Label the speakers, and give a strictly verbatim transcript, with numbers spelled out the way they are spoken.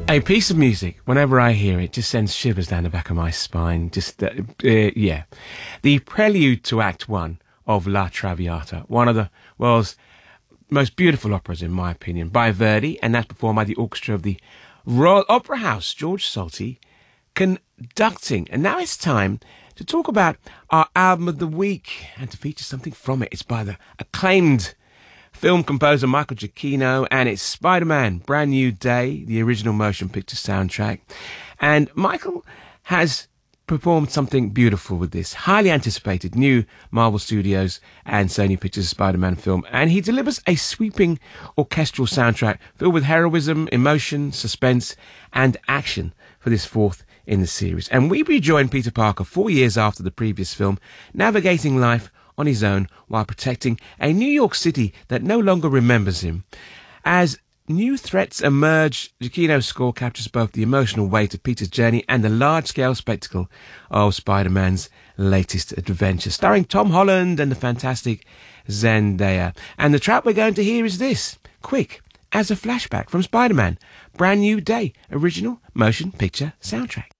Speaker 1: A piece of music, whenever I hear it, just sends shivers down the back of my spine. Just, uh, uh, yeah. The prelude to Act One of La Traviata, one of the world's most beautiful operas, in my opinion, by Verdi, and that's performed by the orchestra of the Royal Opera House, George Solti, conducting. And now it's time to talk about our album of the week and to feature something from it. It's by the acclaimed film composer Michael Giacchino, and it's Spider-Man, Brand New Day, the original motion picture soundtrack. And Michael has performed something beautiful with this highly anticipated new Marvel Studios and Sony Pictures Spider-Man film, and he delivers a sweeping orchestral soundtrack filled with heroism, emotion, suspense, and action for this fourth in the series. And we rejoin Peter Parker four years after the previous film, navigating life on his own while protecting a New York City that no longer remembers him. As new threats emerge, Giacchino's score captures both the emotional weight of Peter's journey and the large-scale spectacle of Spider-Man's latest adventure, starring Tom Holland and the fantastic Zendaya. And the track we're going to hear is this, Quick as a Flashback from Spider-Man, Brand New Day, original motion picture soundtrack.